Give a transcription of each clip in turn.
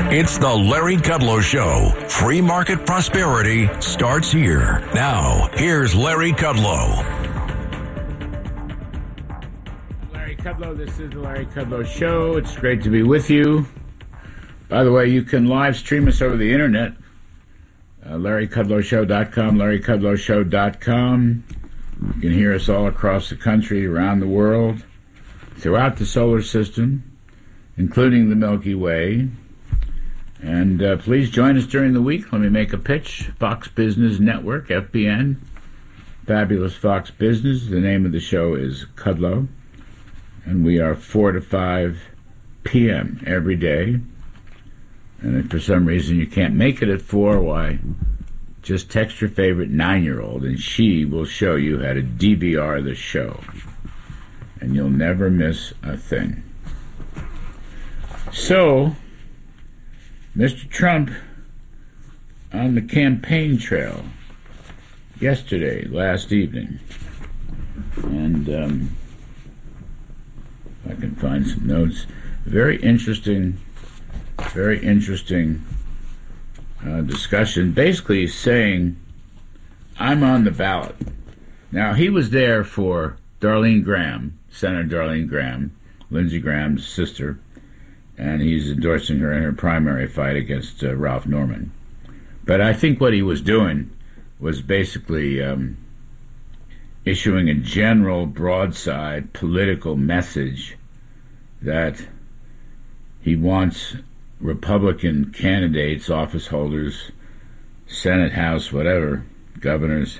It's the Larry Kudlow Show. Free market prosperity starts here. Now, here's Larry Kudlow. Larry Kudlow, this is the Larry Kudlow Show. It's great to be with you. By the way, you can live stream us over the internet. LarryKudlowShow.com, LarryKudlowShow.com. You can hear us all across the country, around the world, throughout the solar system, including the Milky Way. And please join us during the week. Let me make a pitch. Fox Business Network, FBN. Fabulous Fox Business. The name of the show is Kudlow. And we are 4 to 5 p.m. every day. And if for some reason you can't make it at 4, why, just text your favorite 9-year-old and she will show you how to DVR the show. And you'll never miss a thing. So, Mr. Trump on the campaign trail last evening. And if I can find some notes. Very interesting discussion. Basically he's saying, I'm on the ballot. Now, he was there for Darlene Graham, Senator Darlene Graham, Lindsey Graham's sister, and he's endorsing her in her primary fight against Ralph Norman. But I think what he was doing was basically issuing a general broadside political message that he wants Republican candidates, office holders, Senate, House, whatever, governors.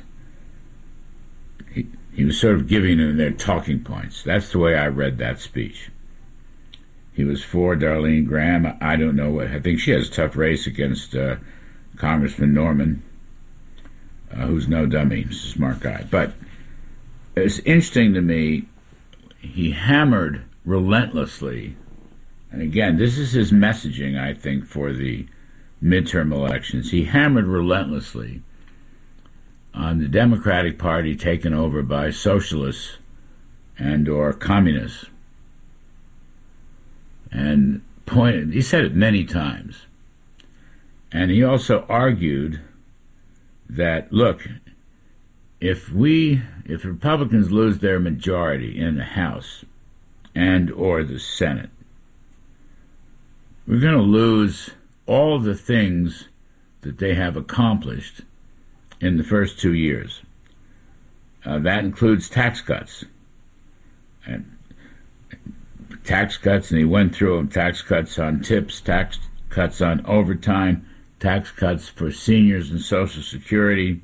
He was sort of giving them their talking points. That's the way I read that speech. He was for Darlene Graham. I don't know what. I think she has a tough race against Congressman Norman, who's no dummy. He's a smart guy. But it's interesting to me, he hammered relentlessly, and again, this is his messaging, I think, for the midterm elections. He hammered relentlessly on the Democratic Party taken over by socialists and or communists. And he said it many times. And he also argued that, look, if Republicans lose their majority in the House and or the Senate, we're going to lose all the things that they have accomplished in the first 2 years. That includes tax cuts. And he went through them: tax cuts on tips, tax cuts on overtime, tax cuts for seniors and Social Security.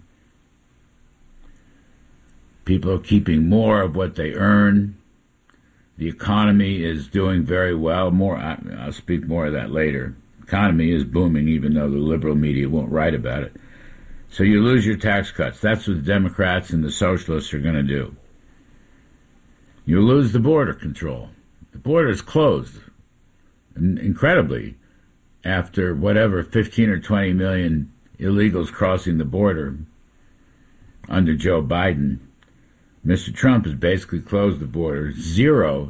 People are keeping more of what they earn. The economy is doing very well. I'll speak more of that later. The economy is booming, even though the liberal media won't write about it. So you lose your tax cuts. That's what the Democrats and the socialists are going to do. You lose the border control. The border is closed, incredibly, after whatever 15 or 20 million illegals crossing the border under Joe Biden. Mr. Trump has basically closed the border. Zero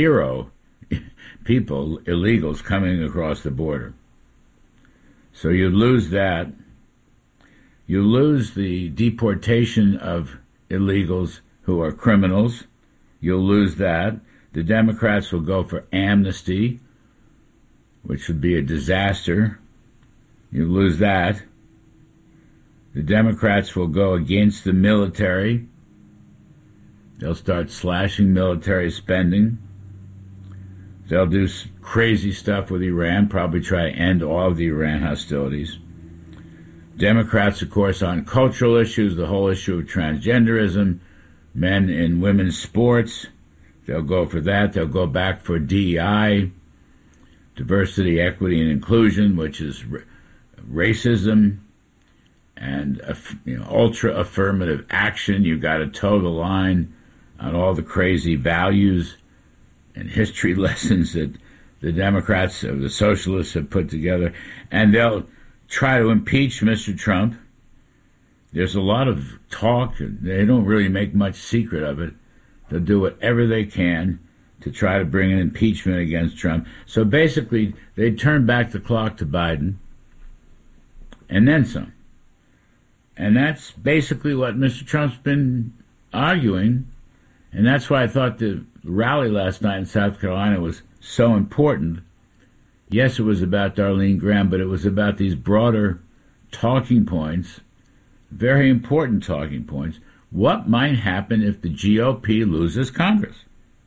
people, illegals, coming across the border. So you lose that. You lose the deportation of illegals who are criminals. You'll lose that. The Democrats will go for amnesty, which would be a disaster. You lose that. The Democrats will go against the military. They'll start slashing military spending. They'll do crazy stuff with Iran, probably try to end all of the Iran hostilities. Democrats, of course, on cultural issues, the whole issue of transgenderism, men and women's sports. They'll go for that. They'll go back for DEI, diversity, equity, and inclusion, which is racism and ultra affirmative action. You've got to toe the line on all the crazy values and history lessons that the Democrats or the socialists have put together. And they'll try to impeach Mr. Trump. There's a lot of talk. They don't really make much secret of it. They'll do whatever they can to try to bring an impeachment against Trump. So basically, they turned back the clock to Biden, and then some. And that's basically what Mr. Trump's been arguing, and that's why I thought the rally last night in South Carolina was so important. Yes, it was about Darlene Graham, but it was about these broader talking points, very important talking points. What might happen if the GOP loses Congress?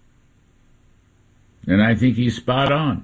And I think he's spot on.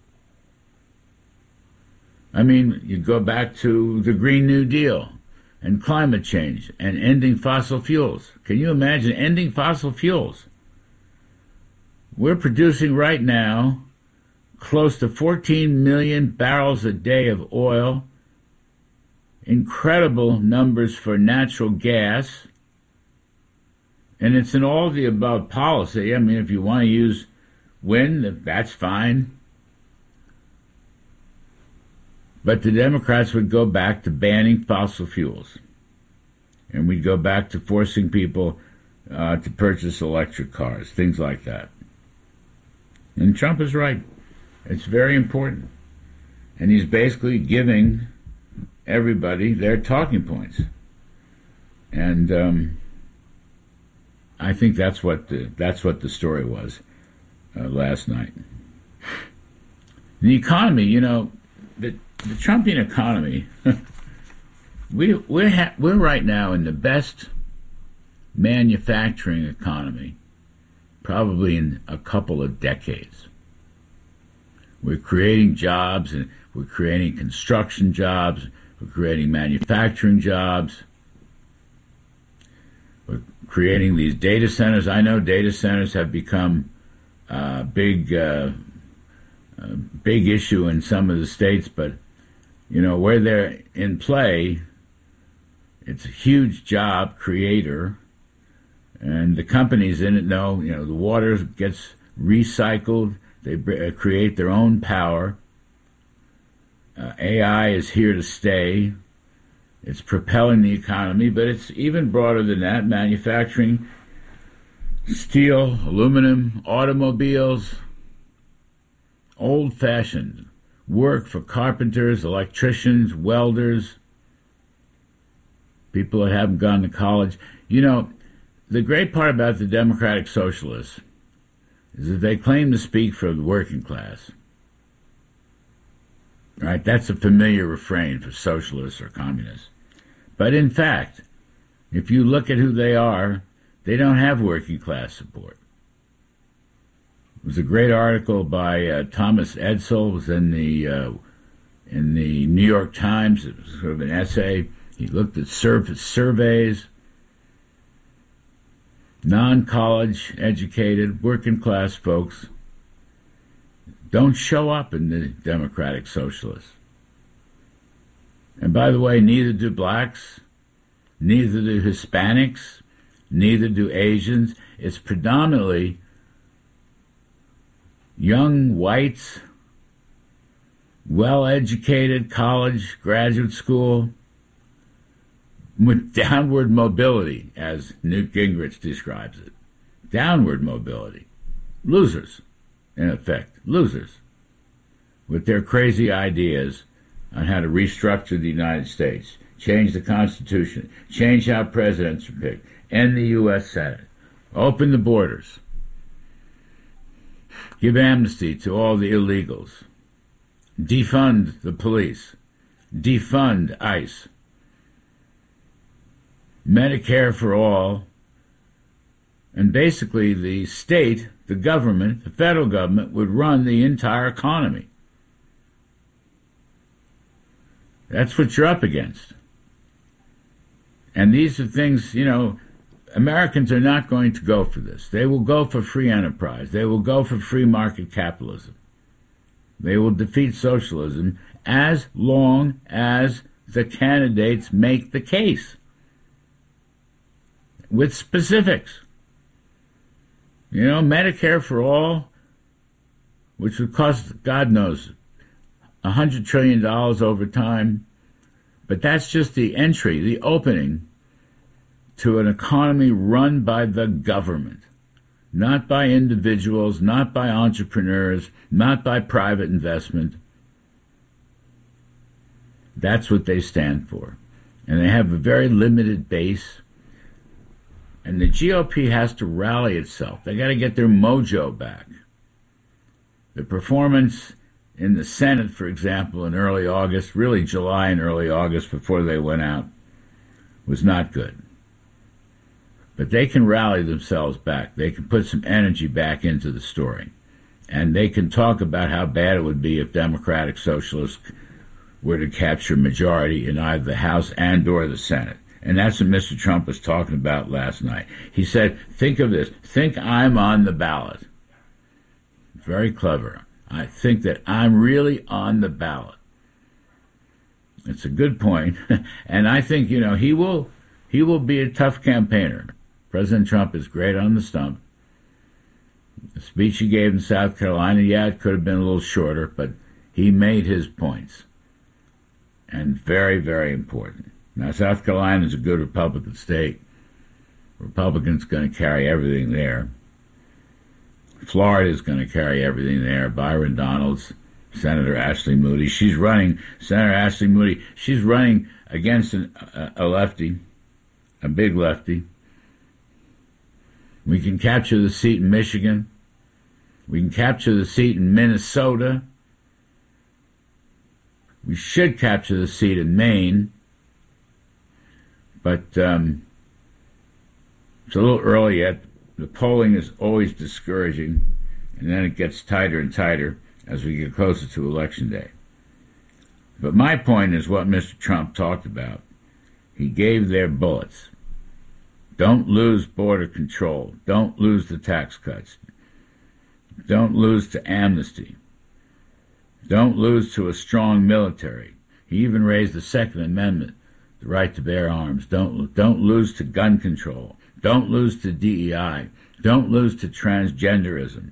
I mean, you go back to the Green New Deal and climate change and ending fossil fuels. Can you imagine ending fossil fuels? We're producing right now close to 14 million barrels a day of oil, incredible numbers for natural gas, and it's an all-of-the-above policy. I mean, if you want to use wind, that's fine. But the Democrats would go back to banning fossil fuels, and we'd go back to forcing people to purchase electric cars, things like that. And Trump is right. It's very important. And he's basically giving everybody their talking points. And I think that's what the story was last night. The economy, you know, the Trumpian economy, we're right now in the best manufacturing economy probably in a couple of decades. We're creating jobs, and we're creating construction jobs, we're creating manufacturing jobs, we're creating these data centers. I know data centers have become a big issue in some of the states, but you know, where they're in play, it's a huge job creator, and the companies in it know, you know, the water gets recycled, they create their own power. AI is here to stay. It's propelling the economy, but it's even broader than that. Manufacturing, steel, aluminum, automobiles, old-fashioned work for carpenters, electricians, welders, people that haven't gone to college. You know, the great part about the Democratic Socialists is that they claim to speak for the working class. Right? That's a familiar refrain for socialists or communists. But in fact, if you look at who they are, they don't have working class support. It was a great article by Thomas Edsall. It was in the New York Times. It was sort of an essay. He looked at surveys. Non-college educated, working class folks don't show up in the Democratic Socialists. And by the way, neither do blacks, neither do Hispanics, neither do Asians. It's predominantly young whites, well-educated, college, graduate school, with downward mobility, as Newt Gingrich describes it. Downward mobility. Losers, in effect. Losers. With their crazy ideas on how to restructure the United States, change the Constitution, change how presidents are picked, end the U.S. Senate, open the borders, give amnesty to all the illegals, defund the police, defund ICE, Medicare for all, and basically the state, the government, the federal government would run the entire economy. That's what you're up against. And these are things, you know, Americans are not going to go for this. They will go for free enterprise. They will go for free market capitalism. They will defeat socialism as long as the candidates make the case with specifics. You know, Medicare for all, which would cost, God knows, $100 trillion over time. But that's just the entry, the opening to an economy run by the government. not by individuals, not by entrepreneurs, not by private investment. That's what they stand for. And they have a very limited base. And the GOP has to rally itself. They got to get their mojo back. The performance in the Senate, for example, in early August, really July and early August before they went out, was not good. But they can rally themselves back. They can put some energy back into the story. And they can talk about how bad it would be if Democratic Socialists were to capture majority in either the House and or the Senate. And that's what Mr. Trump was talking about last night. He said, think of this. Think I'm on the ballot. Very clever. I think that I'm really on the ballot. It's a good point. And I think, he will be a tough campaigner. President Trump is great on the stump. The speech he gave in South Carolina, it could have been a little shorter, but he made his points. And very, very important. Now, South Carolina is a good Republican state. Republicans going to carry everything there. Florida is going to carry everything there. Byron Donalds, Senator Ashley Moody. Senator Ashley Moody, she's running against a lefty, a big lefty. We can capture the seat in Michigan. We can capture the seat in Minnesota. We should capture the seat in Maine. But it's a little early yet. The polling is always discouraging, and then it gets tighter and tighter as we get closer to Election Day. But my point is what Mr. Trump talked about. He gave their bullets. Don't lose border control. Don't lose the tax cuts. Don't lose to amnesty. Don't lose to a strong military. He even raised the Second Amendment, the right to bear arms. Don't lose to gun control. Don't lose to DEI. Don't lose to transgenderism.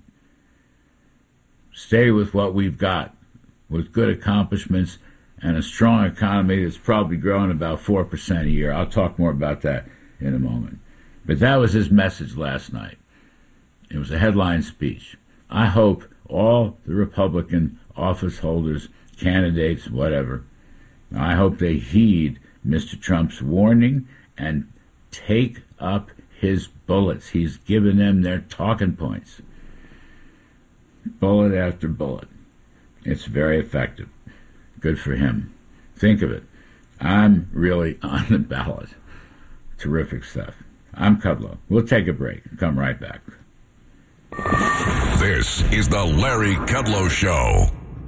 Stay with what we've got, with good accomplishments and a strong economy that's probably growing about 4% a year. I'll talk more about that in a moment. But that was his message last night. It was a headline speech. I hope all the Republican office holders, candidates, whatever, I hope they heed Mr. Trump's warning and take up his bullets. He's given them their talking points. Bullet after bullet. It's very effective. Good for him. Think of it. I'm really on the ballot. Terrific stuff. I'm Kudlow. We'll take a break and come right back. This is the Larry Kudlow Show.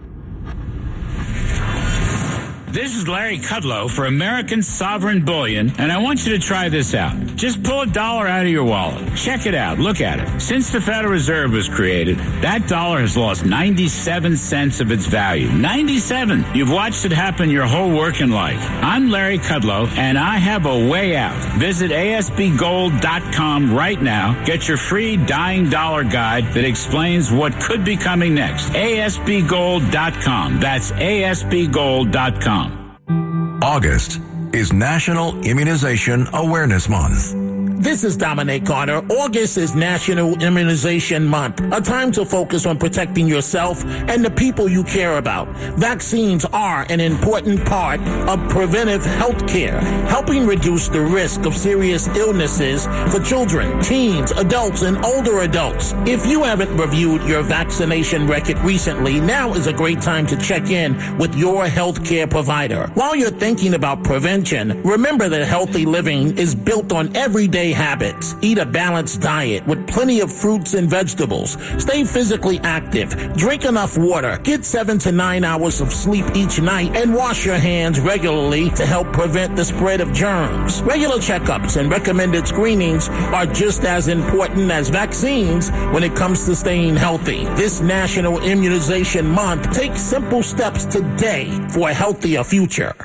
This is Larry Kudlow for American Sovereign Bullion, and I want you to try this out. Just pull $1 out of your wallet. Check it out. Look at it. Since the Federal Reserve was created, that dollar has lost 97 cents of its value. 97! You've watched it happen your whole working life. I'm Larry Kudlow, and I have a way out. Visit ASBGold.com right now. Get your free Dying Dollar Guide that explains what could be coming next. ASBGold.com. That's ASBGold.com. August is National Immunization Awareness Month. This is Dominic Carter. August is National Immunization Month, a time to focus on protecting yourself and the people you care about. Vaccines are an important part of preventive health care, helping reduce the risk of serious illnesses for children, teens, adults, and older adults. If you haven't reviewed your vaccination record recently, now is a great time to check in with your health care provider. While you're thinking about prevention, remember that healthy living is built on everyday habits. Eat a balanced diet with plenty of fruits and vegetables. Stay physically active. Drink enough water. Get 7 to 9 hours of sleep each night and wash your hands regularly to help prevent the spread of germs. Regular checkups and recommended screenings are just as important as vaccines when it comes to staying healthy. This National Immunization Month, take simple steps today for a healthier future.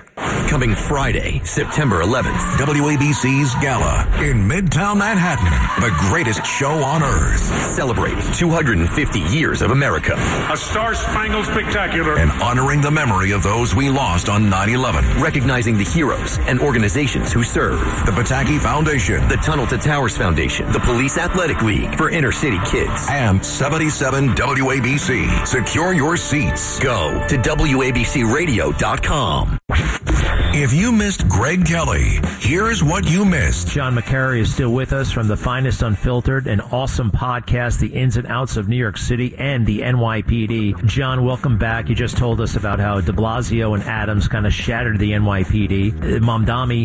coming Friday, September 11th. WABC's Gala in Midtown Manhattan, the greatest show on earth. Celebrate 250 years of America. A star-spangled spectacular. And honoring the memory of those we lost on 9/11. Recognizing the heroes and organizations who serve. The Pataki Foundation. The Tunnel to Towers Foundation. The Police Athletic League for inner city kids. And 77 WABC. Secure your seats. Go to WABCRadio.com. If you missed Greg Kelly, here's what you missed. John McCary is still with us from the Finest Unfiltered, an awesome podcast, the ins and outs of New York City and the NYPD. John, welcome back. You just told us about how de Blasio and Adams kind of shattered the NYPD. Mamdani,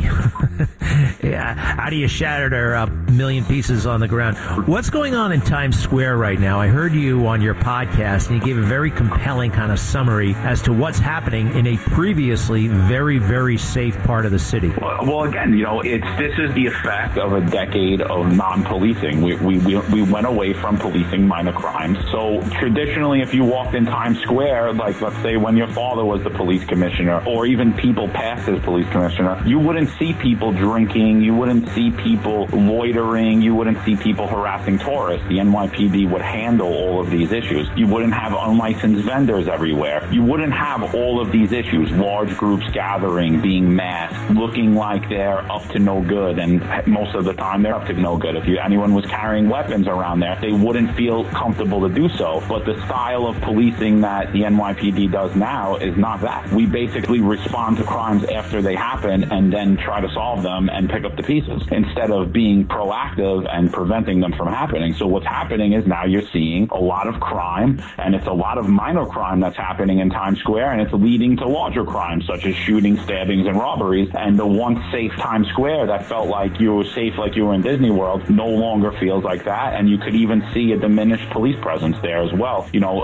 how do you shatter their a million pieces on the ground? What's going on in Times Square right now? I heard you on your podcast, and you gave a very compelling kind of summary as to what's happening in a previously very, very safe part of the city. Well, again, this is the effect of a decade of non-policing. We went away from policing minor crimes. So traditionally, if you walked in Times Square, like let's say when your father was the police commissioner, or even people past as police commissioner, you wouldn't see people drinking, you wouldn't see people loitering, you wouldn't see people harassing tourists. The NYPD would handle all of these issues. You wouldn't have unlicensed vendors everywhere. You wouldn't have all of these issues, large groups gathering, being masked, looking like they're up to no good, and most of the time they're up to no good. If anyone was carrying weapons around there, they wouldn't feel comfortable to do so. But the style of policing that the NYPD does now is not that. We basically respond to crimes after they happen and then try to solve them and pick up the pieces instead of being proactive and preventing them from happening. So what's happening is now you're seeing a lot of crime, and it's a lot of minor crime that's happening in Times Square, and it's leading to larger crimes such as shootings, stabbings, and robberies. And the once safe Times Square that felt like you were safe, like you were in Disney World, no longer feels like that. And you could even see a diminished police presence there as well.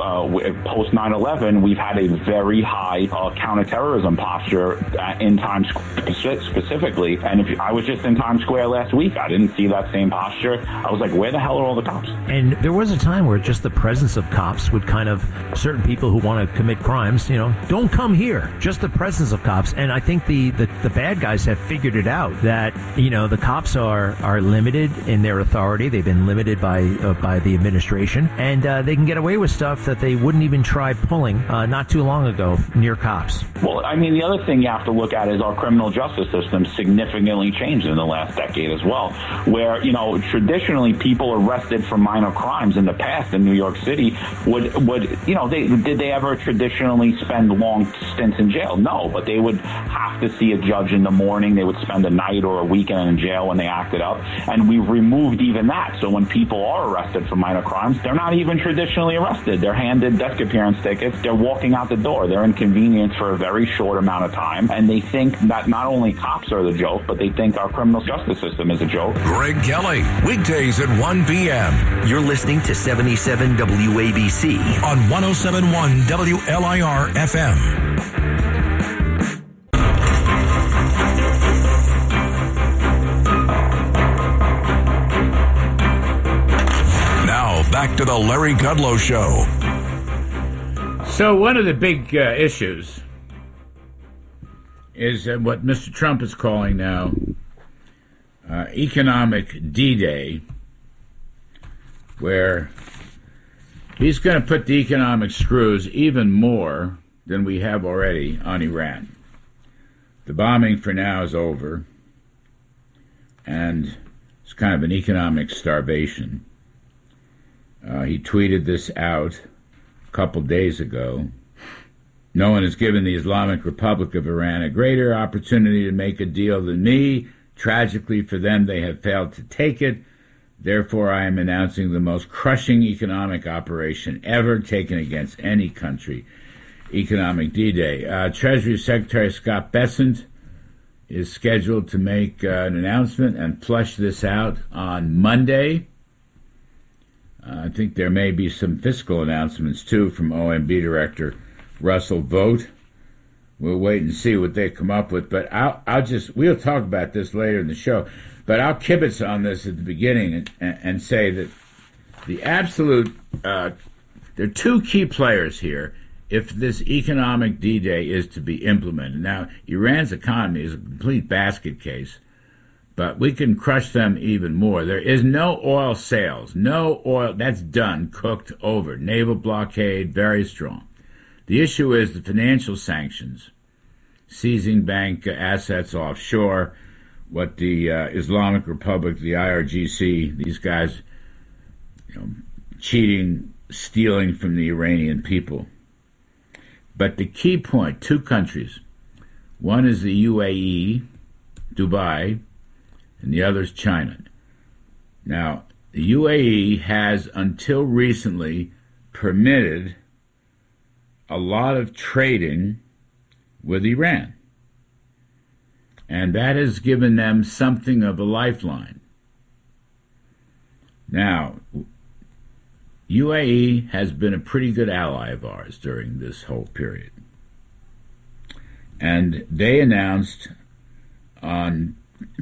Post 9/11, we've had a very high counterterrorism posture in Times Square specifically. And I was just in Times Square last week, I didn't see that same posture. I was like, where the hell are all the cops? And there was a time where just the presence of cops would kind of, certain people who want to commit crimes, don't come here. Just the presence of cops. And I think the bad guys have figured it out that, the cops are limited in their authority. They've been limited by the administration, and they can get away with stuff that they wouldn't even try pulling not too long ago near cops. Well, I mean, the other thing you have to look at is our criminal justice system significantly changed in the last decade as well, where, traditionally people arrested for minor crimes in the past in New York City did they ever traditionally spend long stints in jail? No, but they would have to see a judge in the morning. They would spend a night or a weekend in jail when they acted up. And we've removed even that. So when people are arrested for minor crimes, they're not even traditionally arrested. They're handed desk appearance tickets. They're walking out the door. They're inconvenienced for a very short amount of time. And they think that not only cops are the joke, but they think our criminal justice system is a joke. Greg Kelly, weekdays at 1 p.m. You're listening to 77 WABC on 107.1 WLIR FM. Back to the Larry Kudlow Show. So one of the big issues is what Mr. Trump is calling now economic D-Day, where he's going to put the economic screws even more than we have already on Iran. The bombing for now is over, and it's kind of an economic starvation. He tweeted this out a couple days ago. No one has given the Islamic Republic of Iran a greater opportunity to make a deal than me. Tragically for them, they have failed to take it. Therefore, I am announcing the most crushing economic operation ever taken against any country. Economic D-Day. Treasury Secretary Scott Bessent is scheduled to make an announcement and flush this out on Monday. I think there may be some fiscal announcements, too, from OMB Director Russell Vought. We'll wait and see what they come up with. But we'll talk about this later in the show. But I'll kibitz on this at the beginning and say that the absolute, there are two key players here if this economic D-Day is to be implemented. Now, Iran's economy is a complete basket case, but we can crush them even more. There is no oil sales. No oil. That's done, cooked, over. Naval blockade, very strong. The issue is the financial sanctions, seizing bank assets offshore, what the Islamic Republic, the IRGC, these guys, cheating, stealing from the Iranian people. But the key point, two countries. One is the UAE, Dubai, and the other is China. Now, the UAE has until recently permitted a lot of trading with Iran. And that has given them something of a lifeline. Now, UAE has been a pretty good ally of ours during this whole period. And they announced on,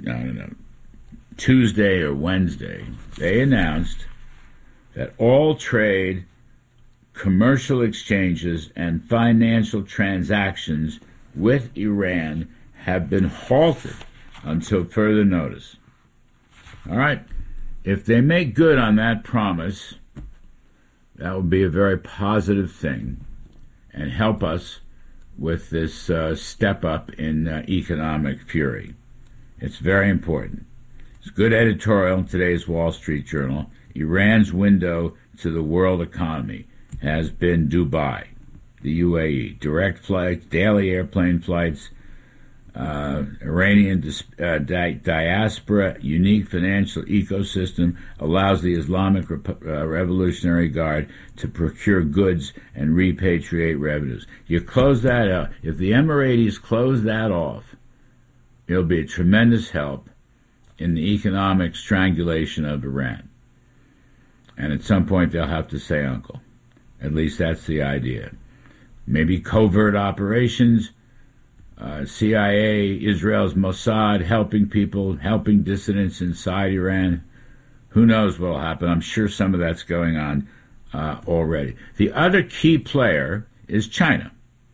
Tuesday or Wednesday, they announced that all trade, commercial exchanges, and financial transactions with Iran have been halted until further notice. All right, if they make good on that promise, that will be a very positive thing and help us with this step up in economic fury. It's very important. It's good editorial in today's Wall Street Journal. Iran's window to the world economy has been Dubai, the UAE. Direct flights, daily airplane flights, Iranian diaspora, unique financial ecosystem allows the Islamic Revolutionary Guard to procure goods and repatriate revenues. You close that out. If the Emiratis close that off, it'll be a tremendous help in the economic strangulation of Iran. And at some point they'll have to say uncle. At least that's the idea. Maybe covert operations, CIA, Israel's Mossad, helping people, helping dissidents inside Iran. Who knows what will happen? I'm sure some of that's going on already. The other key player is China.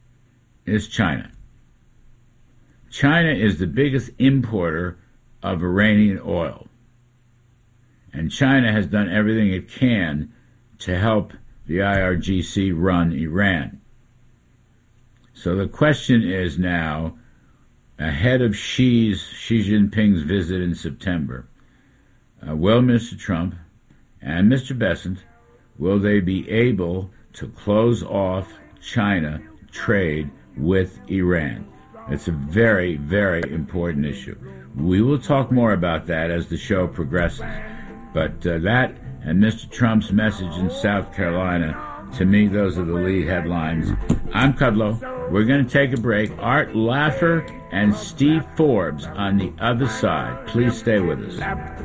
China is the biggest importer of Iranian oil. And China has done everything it can to help the IRGC run Iran. So the question is now, ahead of Xi Jinping's visit in September, will Mr. Trump and Mr. Bessent, will they be able to close off China trade with Iran? It's a very, very important issue. We will talk more about that as the show progresses. But that and Mr. Trump's message in South Carolina, to me, those are the lead headlines. I'm Kudlow. We're going to take a break. Art Laffer and Steve Forbes on the other side. Please stay with us.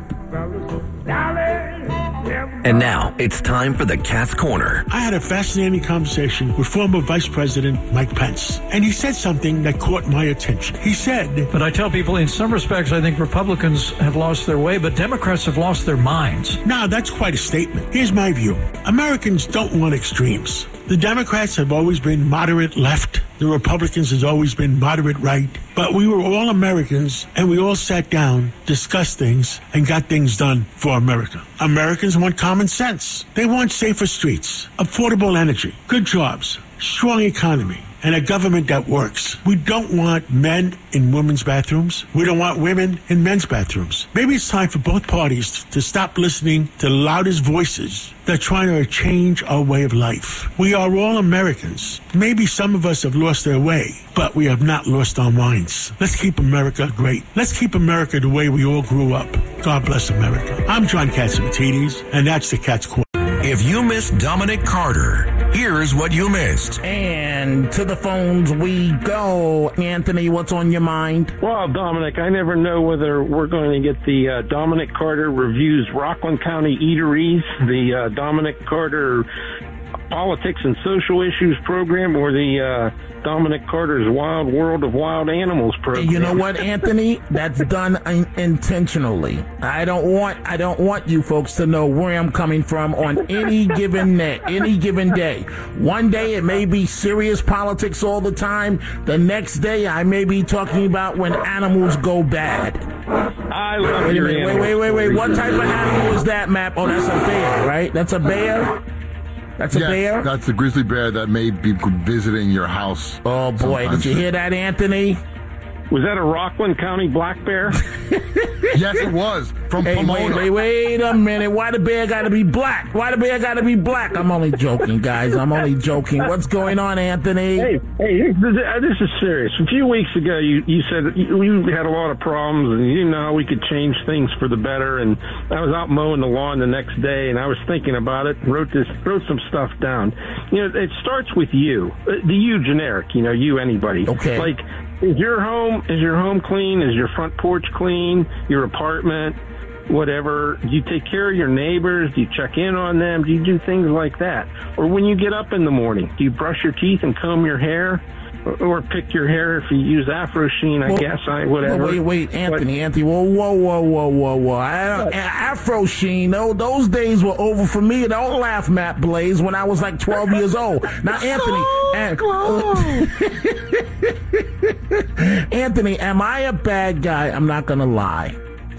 And now it's time for the Cat's Corner. I had a fascinating conversation with former Vice President Mike Pence, and he said something that caught my attention. He said, but I tell people in some respects I think Republicans have lost their way, but Democrats have lost their minds. Now, that's quite a statement. Here's my view. Americans don't want extremes. The Democrats have always been moderate left. The Republicans has always been moderate right. But we were all Americans, and we all sat down, discussed things, and got things done for America. Americans want common sense. They want safer streets, affordable energy, good jobs, strong economy, and a government that works. We don't want men in women's bathrooms. We don't want women in men's bathrooms. Maybe it's time for both parties to stop listening to the loudest voices that are trying to change our way of life. We are all Americans. Maybe some of us have lost their way, but we have not lost our minds. Let's keep America great. Let's keep America the way we all grew up. God bless America. I'm John Catsimatidis, and that's the Cat's Corner. If you missed Dominic Carter, here's what you missed. And to the phones we go. Anthony, what's on your mind? Well, Dominic, I never know whether we're going to get the Dominic Carter Reviews Rockland County Eateries, the Dominic Carter politics and social issues program or the Dominic Carter's Wild World of Wild Animals program. You know what, Anthony? That's done intentionally. I don't want you folks to know where I'm coming from on any given day. One day it may be serious politics all the time. The next day I may be talking about when animals go bad. I love your animals. Wait. What type of animal is that, Map? Oh, that's a bear, right? That's a bear? That's a bear? That's a grizzly bear that may be visiting your house. Oh, boy. Did you hear that, Anthony? Was that a Rockland County black bear? Yes, it was. From Pomona. Wait a minute. Why the bear got to be black? I'm only joking, guys. I'm only joking. What's going on, Anthony? Hey, this is serious. A few weeks ago, you said you had a lot of problems, and you didn't know how we could change things for the better. And I was out mowing the lawn the next day, and I was thinking about it, and wrote some stuff down. You know, it starts with you, the you generic. You know, you anybody. Okay. Like, is your home clean? Is your front porch clean? Your apartment? Whatever. Do you take care of your neighbors? Do you check in on them? Do you do things like that? Or when you get up in the morning, do you brush your teeth and comb your hair? Or pick your hair if you use Afro Sheen, whatever. Wait, Anthony, whoa. Afro Sheen, those days were over for me. Don't laugh, Matt Blaze, when I was like 12 years old. Now, Anthony, am I a bad guy? I'm not going to lie.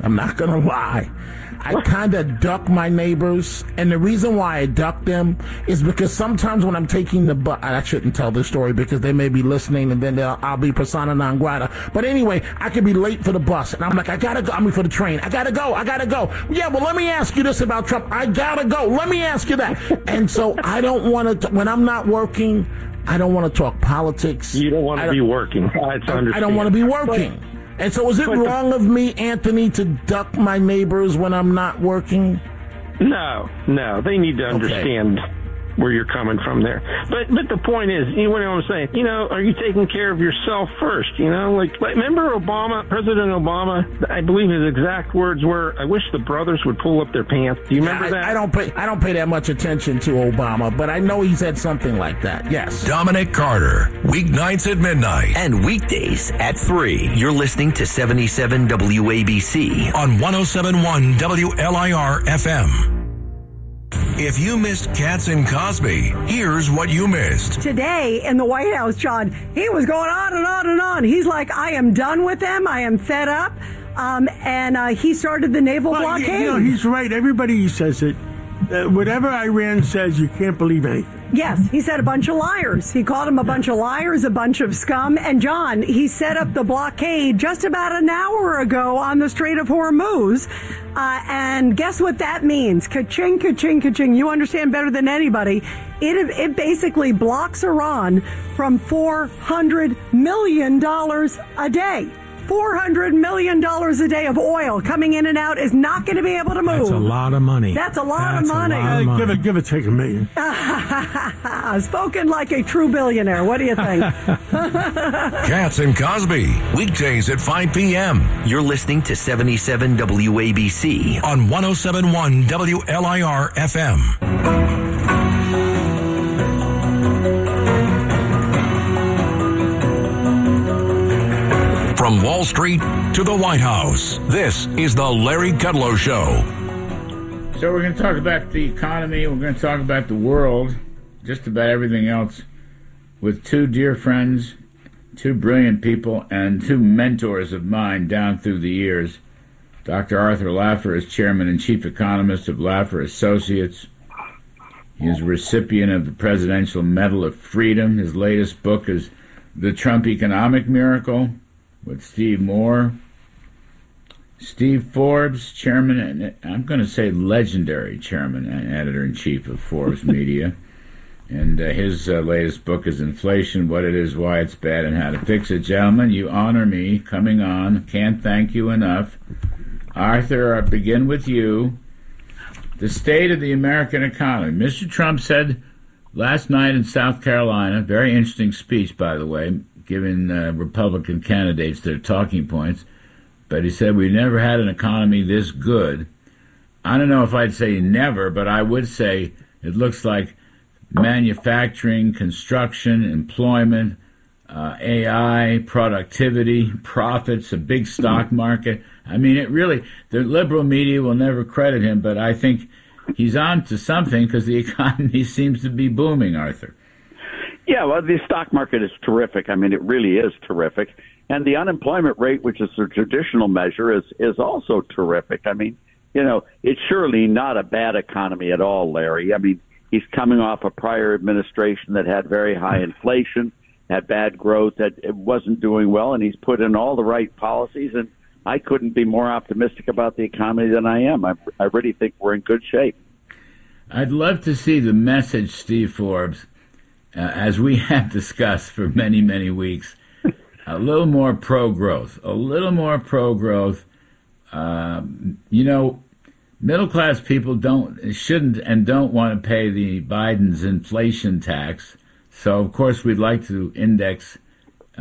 I kind of duck my neighbors, and the reason why I duck them is because sometimes when I'm taking the bus, I shouldn't tell this story because they may be listening, and then I'll be persona non grata. But anyway, I could be late for the bus, and I'm like, for the train. I gotta go. Yeah, well, let me ask you this about Trump. I gotta go. Let me ask you that. And so I don't want to, when I'm not working, I don't want to talk politics. You don't want to be working. I don't want to be working. And so is it wrong of me, Anthony, to duck my neighbors when I'm not working? No. They need to understand where you're coming from there. But the point is, you know what I'm saying? You know, are you taking care of yourself first? You know, like remember President Obama, I believe his exact words were, "I wish the brothers would pull up their pants." Do you remember that? I don't pay that much attention to Obama, but I know he said something like that. Yes. Dominic Carter, weeknights at midnight and weekdays at 3. You're listening to 77 WABC on 107.1 WLIR FM. If you missed Katz and Cosby, here's what you missed. Today in the White House, John, he was going on and on and on. He's like, I am done with them. I am fed up. And he started the naval blockade. You know, he's right. Everybody says it. Whatever Iran says, you can't believe anything. Yes, he said a bunch of liars. He called them a bunch of liars, a bunch of scum. And, John, he set up the blockade just about an hour ago on the Strait of Hormuz. And guess what that means? Ka-ching, ka-ching, ka-ching. You understand better than anybody. It basically blocks Iran from $400 million a day. $400 million a day of oil coming in and out is not going to be able to move. That's a lot of money. That's a lot of money. Give or take $1 million. Spoken like a true billionaire. What do you think? Katz and Cosby, weekdays at 5 p.m. You're listening to 77 WABC on 107.1 WLIR FM. From Wall Street to the White House, this is the Larry Kudlow Show. So we're going to talk about the economy, we're going to talk about the world, just about everything else, with two dear friends, two brilliant people, and two mentors of mine down through the years. Dr. Arthur Laffer is chairman and chief economist of Laffer Associates. He is a recipient of the Presidential Medal of Freedom. His latest book is The Trump Economic Miracle, with Steve Moore. Steve Forbes, chairman, and I'm going to say legendary chairman and editor-in-chief of Forbes Media. And his latest book is Inflation, What It Is, Why It's Bad, and How to Fix It. Gentlemen, you honor me coming on. Can't thank you enough. Arthur, I'll begin with you. The state of the American economy. Mr. Trump said last night in South Carolina, very interesting speech, by the way, giving Republican candidates their talking points, but he said we never had an economy this good. I don't know if I'd say never, but I would say it looks like manufacturing, construction, employment, AI, productivity, profits, a big stock market. I mean, the liberal media will never credit him, but I think he's on to something because the economy seems to be booming, Arthur. Yeah, well, the stock market is terrific. I mean, it really is terrific. And the unemployment rate, which is the traditional measure, is also terrific. I mean, it's surely not a bad economy at all, Larry. I mean, he's coming off a prior administration that had very high inflation, had bad growth, that it wasn't doing well, and he's put in all the right policies, and I couldn't be more optimistic about the economy than I am. I really think we're in good shape. I'd love to see the message, Steve Forbes, as we have discussed for many, many weeks, a little more pro-growth, middle-class people shouldn't and don't want to pay the Biden's inflation tax. So, of course, we'd like to index